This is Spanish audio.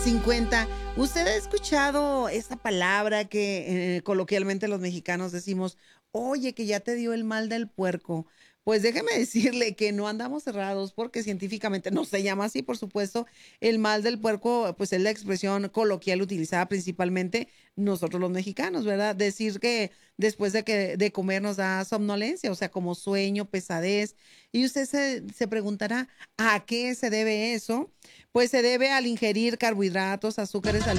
50. ¿Usted ha escuchado esa palabra que coloquialmente los mexicanos decimos, oye, que ya te dio el mal del puerco? Pues déjeme decirle que no andamos cerrados porque científicamente no se llama así, por supuesto. El mal del puerco, pues es la expresión coloquial utilizada principalmente nosotros los mexicanos, ¿verdad? Decir que después de comer nos da somnolencia, o sea, como sueño, pesadez. Y usted se preguntará, ¿a qué se debe eso? Pues se debe al ingerir carbohidratos, azúcares,